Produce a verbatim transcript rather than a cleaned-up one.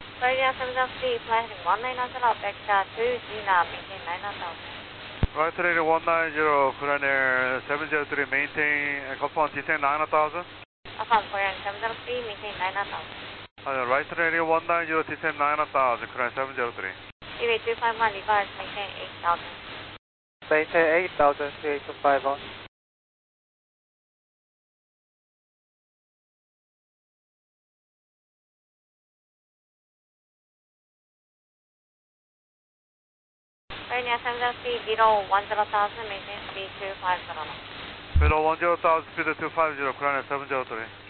Florida seven zero three, flight heading one nine zero, vector two G nav, maintain nine thousand. Right heading one nine zero, Flyer seven zero three, maintain, and confirm descend nine thousand. Affirm, Florida seven zero three, maintain nine thousand. Uh, right heading one nine zero, descend nine thousand, Flyer seven zero three. E V A two five one, reverse, maintain eight thousand. Maintain eight thousand, three eight two five one. Florida seven zero three, zero one zero thousand, maintain speed two five zero. zero one zero thousand, speed two five zero, Flyer seven zero three.